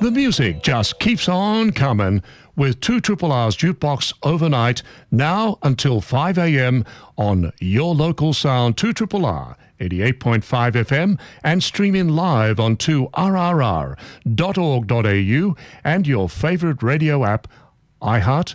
The music just keeps on coming with 2RRR's Jukebox overnight, now until 5 a.m. on your local sound 2RRR 88.5 FM and streaming live on 2rrr.org.au and your favorite radio app, iHeart,